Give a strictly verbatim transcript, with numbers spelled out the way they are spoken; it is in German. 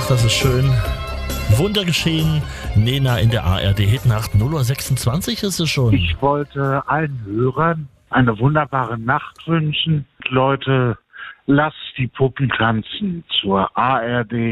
das ist schön. Wunder geschehen. Nena in der A R D-Hitnacht. null Uhr sechsundzwanzig ist es schon. Ich wollte allen Hörern eine wunderbare Nacht wünschen. Leute, lasst die Puppen tanzen zur A R D.